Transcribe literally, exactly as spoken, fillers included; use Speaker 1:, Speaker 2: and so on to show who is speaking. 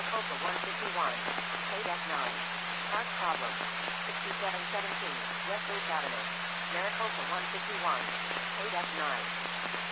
Speaker 1: Maricopa one fifty-one, K F nine. Start problem. sixty-seven seventeen, West Oak Avenue. Maricopa one fifty-one, K F nine.